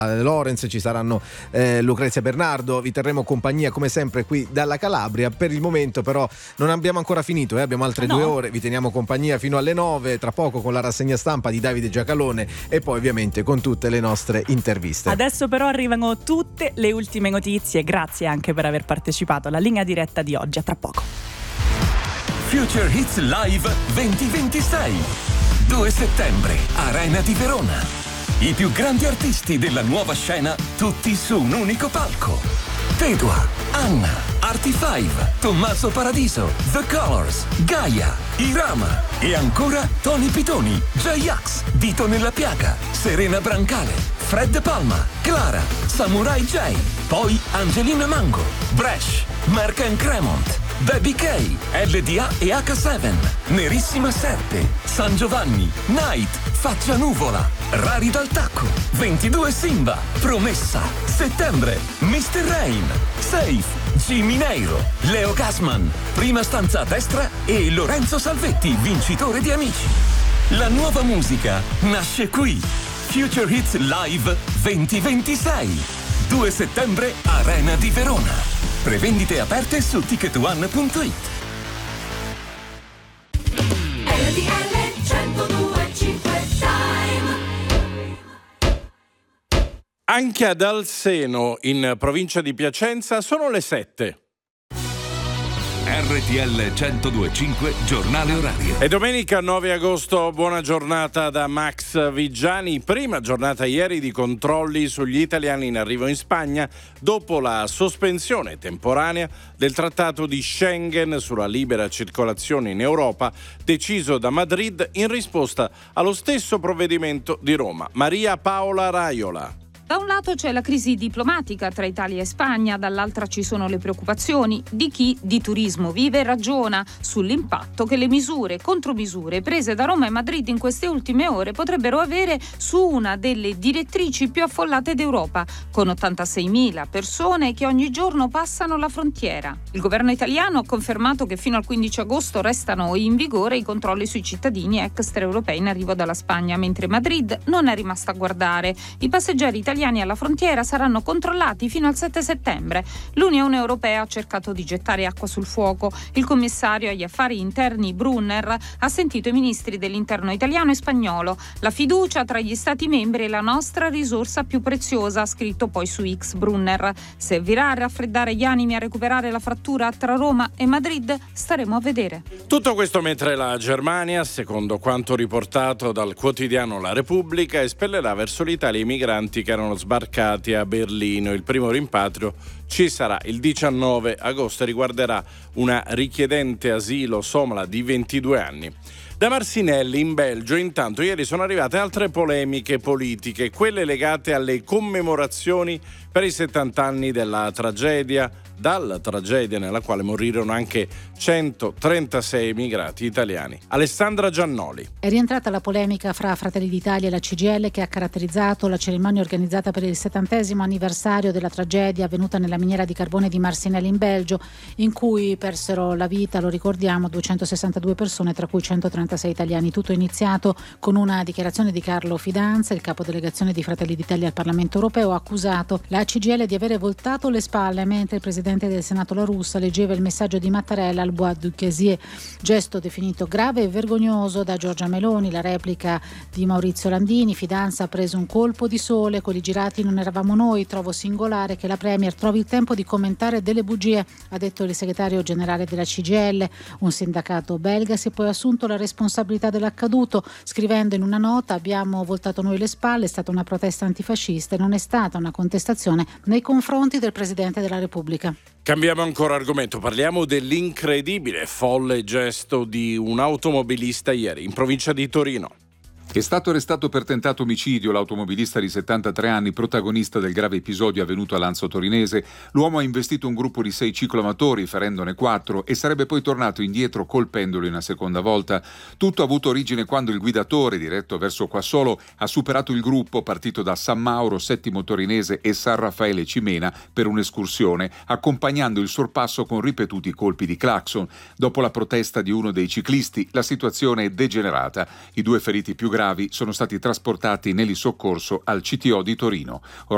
Lorenz, ci saranno Lucrezia Bernardo, vi terremo compagnia come sempre qui dalla Calabria. Per il momento però non abbiamo ancora finito, abbiamo altre 2 ore, vi teniamo compagnia fino alle 9, tra poco con la rassegna stampa di Davide Giacalone e poi ovviamente con tutte le nostre interviste. Adesso però arrivano tutte le ultime notizie, grazie anche per aver partecipato alla linea diretta di oggi, a tra poco. Future Hits Live 2026, 2 settembre, Arena di Verona. I più grandi artisti della nuova scena, tutti su un unico palco. Tedua, Anna, Artie5, Tommaso Paradiso, The Colors, Gaia, Irama e ancora Tony Pitoni, J-Ax, Dito nella Piaga, Serena Brancale, Fred Palma, Clara, Samurai J, poi Angelina Mango, Bresh, Mark and Cremont, Baby K, LDA e H7, Nerissima Serpe, San Giovanni, Night, Faccia Nuvola, Rari dal Tacco, 22 Simba, Promessa, Settembre, Mr. Rain, Safe, Jimmy Neiro, Leo Gasman, Prima stanza a destra e Lorenzo Salvetti, vincitore di Amici. La nuova musica nasce qui. Future Hits Live 2026, 2 settembre, Arena di Verona. Prevendite aperte su ticketone.it. RTL 102.5 Time. Anche ad Alseno, in provincia di Piacenza, sono le 7. RTL 102.5 giornale orario. È domenica 9 agosto, buona giornata da Max Vigiani. Prima giornata ieri di controlli sugli italiani in arrivo in Spagna dopo la sospensione temporanea del trattato di Schengen sulla libera circolazione in Europa deciso da Madrid in risposta allo stesso provvedimento di Roma. Maria Paola Raiola. Da un lato c'è la crisi diplomatica tra Italia e Spagna, dall'altra ci sono le preoccupazioni di chi di turismo vive e ragiona sull'impatto che le misure e contromisure prese da Roma e Madrid in queste ultime ore potrebbero avere su una delle direttrici più affollate d'Europa, con 86.000 persone che ogni giorno passano la frontiera. Il governo italiano ha confermato che fino al 15 agosto restano in vigore i controlli sui cittadini extraeuropei in arrivo dalla Spagna, mentre Madrid non è rimasta a guardare. I passeggeri italiani alla frontiera saranno controllati fino al 7 settembre. L'Unione Europea ha cercato di gettare acqua sul fuoco. Il commissario agli affari interni Brunner ha sentito i ministri dell'interno italiano e spagnolo. La fiducia tra gli stati membri è la nostra risorsa più preziosa, ha scritto poi su X Brunner. Servirà a raffreddare gli animi, a recuperare la frattura tra Roma e Madrid? Staremo a vedere. Tutto questo mentre la Germania, secondo quanto riportato dal quotidiano La Repubblica, espellerà verso l'Italia i migranti che erano sbarcati a Berlino. Il primo rimpatrio ci sarà il 19 agosto e riguarderà una richiedente asilo somala di 22 anni. Da Marsinelli in Belgio intanto ieri sono arrivate altre polemiche politiche, quelle legate alle commemorazioni per i 70 anni dalla tragedia nella quale morirono anche 136 immigrati italiani. Alessandra Giannoli. È rientrata la polemica fra Fratelli d'Italia e la CGIL che ha caratterizzato la cerimonia organizzata per il 70° anniversario della tragedia avvenuta nella miniera di carbone di Marsinelli in Belgio, in cui persero la vita, lo ricordiamo, 262 persone, tra cui 136 italiani. Tutto è iniziato con una dichiarazione di Carlo Fidanza, il capodelegazione di Fratelli d'Italia al Parlamento europeo, ha accusato la CGIL di avere voltato le spalle mentre il presidente del Senato La Russa leggeva il messaggio di Mattarella al Bois du Casier, gesto definito grave e vergognoso da Giorgia Meloni. La replica di Maurizio Landini: Fidanza ha preso un colpo di sole, quelli girati non eravamo noi, trovo singolare che la Premier trovi il tempo di commentare delle bugie, ha detto il segretario generale della CGIL. Un sindacato belga si è poi assunto la responsabilità dell'accaduto, scrivendo in una nota: abbiamo voltato noi le spalle, è stata una protesta antifascista e non è stata una contestazione nei confronti del Presidente della Repubblica. Cambiamo ancora argomento, parliamo dell'incredibile, folle gesto di un automobilista ieri in provincia di Torino. È stato arrestato per tentato omicidio l'automobilista di 73 anni, protagonista del grave episodio avvenuto a Lanzo Torinese. L'uomo ha investito un gruppo di 6 cicloamatori, ferendone 4, e sarebbe poi tornato indietro colpendoli una seconda volta. Tutto ha avuto origine quando il guidatore, diretto verso Quassolo, ha superato il gruppo partito da San Mauro, Settimo Torinese e San Raffaele Cimena per un'escursione, accompagnando il sorpasso con ripetuti colpi di clacson. Dopo la protesta di uno dei ciclisti, la situazione è degenerata. I 2 feriti più gravi sono stati trasportati nell'soccorso al CTO di Torino.